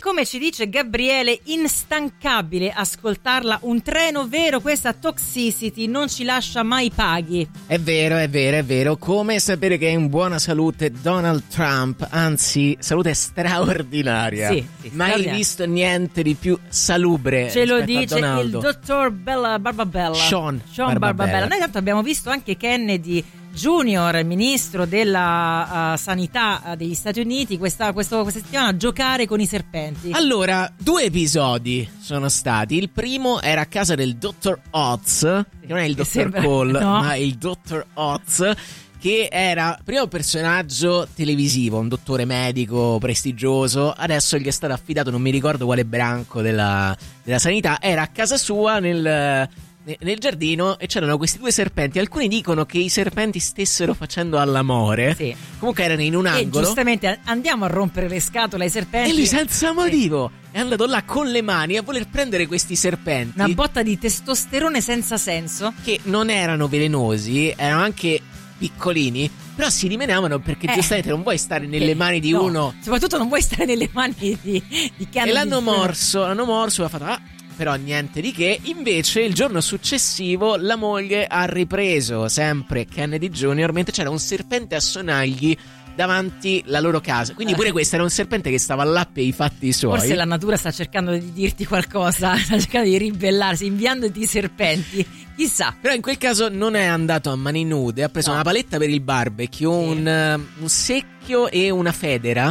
come ci dice Gabriele, instancabile ascoltarla, un treno vero, questa Toxicity non ci lascia mai paghi. È vero, come sapere che è in buona salute Donald Trump, anzi salute straordinaria, sì, mai visto niente di più salubre. Ce lo dice il dottor Barbabella, Sean Barbabella. Noi tanto abbiamo visto anche Kennedy Junior, ministro della sanità degli Stati Uniti, questa settimana giocare con i serpenti. Allora, 2 episodi sono stati. Il primo era a casa del Dr. Oz, che non è il Dr. Cole, no, ma il Dr. Oz, che era prima un personaggio televisivo, un dottore medico prestigioso. Adesso gli è stato affidato, non mi ricordo quale branco della sanità. Era a casa sua nel giardino e c'erano questi 2 serpenti. Alcuni dicono che i serpenti stessero facendo all'amore. Sì. Comunque erano in un angolo. E giustamente andiamo a rompere le scatole ai serpenti. E lui senza motivo è andato là con le mani a voler prendere questi serpenti. Una botta di testosterone senza senso. Che non erano velenosi, erano anche piccolini, però si rimenavano perché giustamente non vuoi stare nelle mani di uno. Soprattutto non vuoi stare nelle mani di Kennedy. E l'hanno morso e ha fatto però niente di che. Invece il giorno successivo la moglie ha ripreso sempre Kennedy Jr. mentre c'era un serpente a sonagli davanti la loro casa. Quindi pure questo era un serpente che stava là per i fatti suoi. Forse la natura sta cercando di dirti qualcosa, sta cercando di ribellarsi inviandoti i serpenti, chissà. Però in quel caso non è andato a mani nude, ha preso una paletta per il barbecue, un secchio e una federa,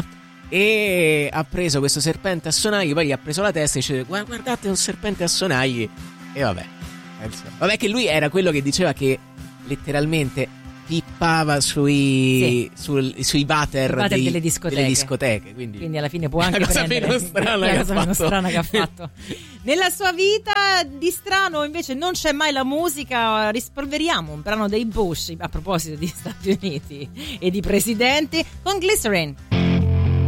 e ha preso questo serpente a sonagli. Poi gli ha preso la testa e dice: guardate, un serpente a sonagli. E vabbè che lui era quello che diceva che letteralmente pippava sui water delle discoteche. Quindi alla fine può anche prendere la cosa meno strana che ha fatto. Nella sua vita di strano invece non c'è mai la musica. Rispolveriamo un brano dei Bush a proposito di Stati Uniti e di presidenti con Glycerin.